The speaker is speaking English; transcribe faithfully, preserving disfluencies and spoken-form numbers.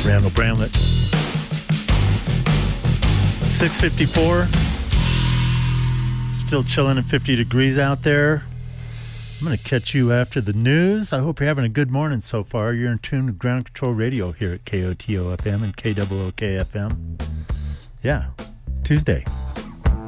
Randall Bramlett. six fifty-four. Still chilling at fifty degrees out there. I'm going to catch you after the news. I hope you're having a good morning so far. You're in tune with Ground Control Radio here at K O T O F M and K O O K F M. Yeah, Tuesday.